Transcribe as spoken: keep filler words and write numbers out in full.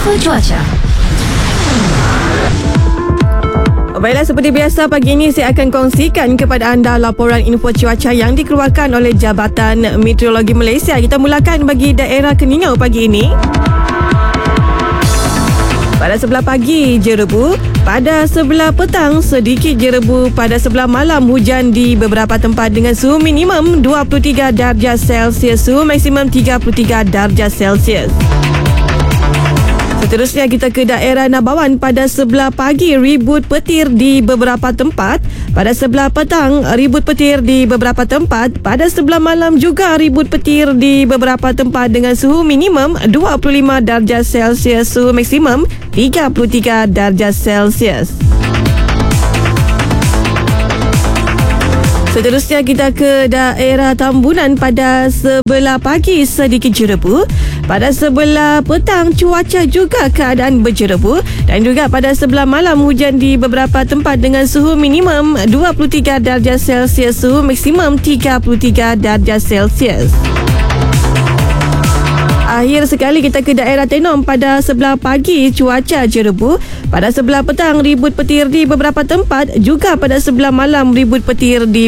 Info cuaca. Baiklah, seperti biasa pagi ini saya akan kongsikan kepada anda laporan info cuaca yang dikeluarkan oleh Jabatan Meteorologi Malaysia. Kita mulakan bagi daerah Keningau pagi ini. Pada sebelah pagi, jerebu. Pada sebelah petang, sedikit jerebu. Pada sebelah malam, hujan di beberapa tempat dengan suhu minimum dua puluh tiga darjah Celsius, suhu maksimum tiga puluh tiga darjah Celsius. Seterusnya kita ke daerah Nabawan. Pada sebelah pagi, ribut petir di beberapa tempat. Pada sebelah petang, ribut petir di beberapa tempat. Pada sebelah malam juga ribut petir di beberapa tempat dengan suhu minimum dua puluh lima darjah Celsius, suhu maksimum tiga puluh tiga darjah Celsius. Seterusnya kita ke daerah Tambunan. Pada sebelah pagi sedikit jerebu. Pada sebelah petang cuaca juga keadaan berjerebu. Dan juga pada sebelah malam hujan di beberapa tempat dengan suhu minimum dua puluh tiga darjah Celsius, suhu maksimum tiga puluh tiga darjah Celsius. Akhir sekali kita ke daerah Tenom. Pada sebelah pagi cuaca jerebu. Pada sebelah petang ribut petir di beberapa tempat. Juga pada sebelah malam ribut petir di